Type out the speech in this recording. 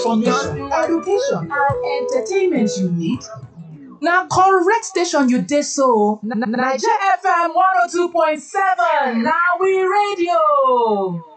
information, education and entertainment you need? Na correct station you dey so. Naija FM 102.7 na we radio.